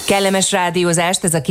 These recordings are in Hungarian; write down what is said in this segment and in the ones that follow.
Kellemes rádiózást, ez a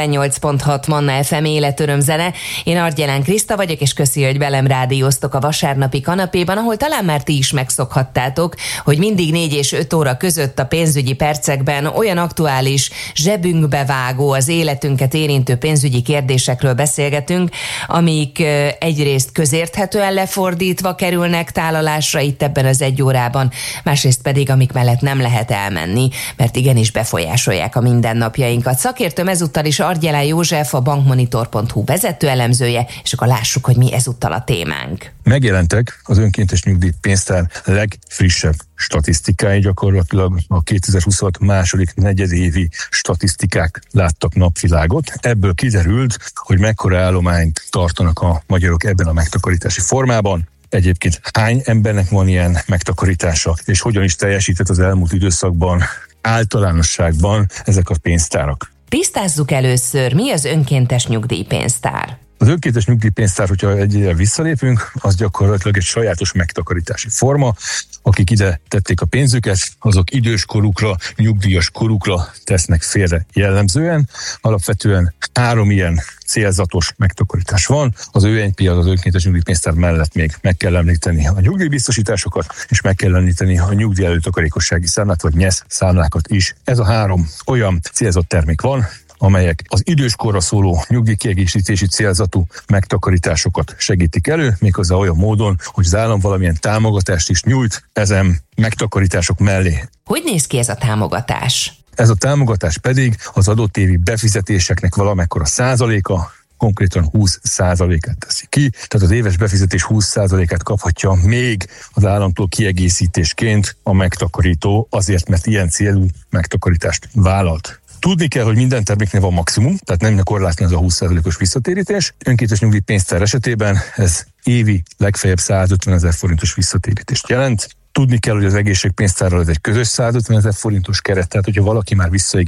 98.6 Manna FM életörömzene. Én Argyelán Kriszta vagyok, és köszi, hogy velem rádióztok a vasárnapi kanapéban, ahol talán már ti is megszokhattátok, hogy mindig 4 és 5 óra között a pénzügyi percekben olyan aktuális, zsebünkbe vágó, az életünket érintő pénzügyi kérdésekről beszélgetünk, amik egyrészt közérthetően lefordítva kerülnek tálalásra itt ebben az 1 órában, másrészt pedig amik mellett nem lehet elmenni, mert igenis befolyásolják a mindennapjainkat. Szakértőm ezúttal is Argyelán József, a bankmonitor.hu vezetőelemzője, és akkor lássuk, hogy mi ezúttal a témánk. Megjelentek az önkéntes nyugdíjpénztár legfrissebb statisztikái, gyakorlatilag a 2026 második negyedévi statisztikák láttak napvilágot. Ebből kiderült, hogy mekkora állományt tartanak a magyarok ebben a megtakarítási formában. Egyébként hány embernek van ilyen megtakarítása, és hogyan is teljesített az elmúlt időszakban általánosságban ezek a pénztárak. Tisztázzuk először, mi az önkéntes nyugdíjpénztár? Az önkéntes nyugdíjpénztár, hogyha egy évvel visszalépünk, az gyakorlatilag egy sajátos megtakarítási forma. Akik ide tették a pénzüket, azok idős korukra, nyugdíjas korukra tesznek félre jellemzően. Alapvetően 3 ilyen célzatos megtakarítás van. Az ÖNP, az önkéntes nyugdíjpénztár mellett még meg kell említeni a nyugdíjbiztosításokat, és meg kell említeni a nyugdíj előtakarékossági számlát, vagy NYESZ számlákat is. Ez a 3 olyan célzott termék van, amelyek az időskorra szóló nyugdíjkiegészítési célzatú megtakarításokat segítik elő, méghozzá olyan módon, hogy az állam valamilyen támogatást is nyújt ezen megtakarítások mellé. Hogy néz ki ez a támogatás? Ez a támogatás pedig az adott évi befizetéseknek valamekkora százaléka, konkrétan 20%-át teszi ki, tehát az éves befizetés 20%-át kaphatja még az államtól kiegészítésként a megtakarító, azért, mert ilyen célú megtakarítást vállalt. Tudni kell, hogy minden terméknél van maximum, tehát nem korlátlan ez a 20%-os visszatérítés. Önkéntes nyugdíjpénztár esetében ez évi legfeljebb 150 000 forintos visszatérítést jelent. Tudni kell, hogy az egészségpénztárral ez egy közös 150 000 forintos keret, tehát hogyha valaki már